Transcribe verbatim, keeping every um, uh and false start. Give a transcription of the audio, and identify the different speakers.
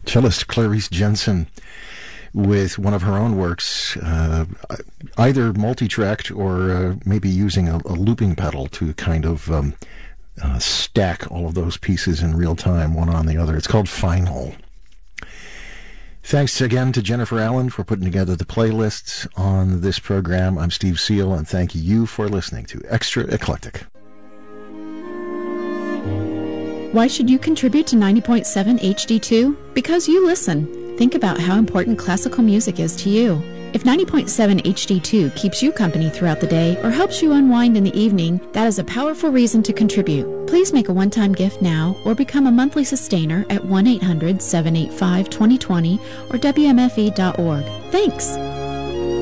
Speaker 1: cellist Clarice Jensen with one of her own works, uh, either multi-tracked or uh, maybe using a, a looping pedal to kind of um, uh, stack all of those pieces in real time, one on the other. It's called Final. Thanks again to Jennifer Allen for putting together the playlists on this program. I'm Steve Seal, and thank you for listening to Extra Eclectic.
Speaker 2: Why should you contribute to ninety point seven H D two? Because you listen. Think about how important classical music is to you. If ninety point seven H D two keeps you company throughout the day or helps you unwind in the evening, that is a powerful reason to contribute. Please make a one-time gift now or become a monthly sustainer at one eight hundred seven eight five two zero two zero or W M F E dot org. Thanks!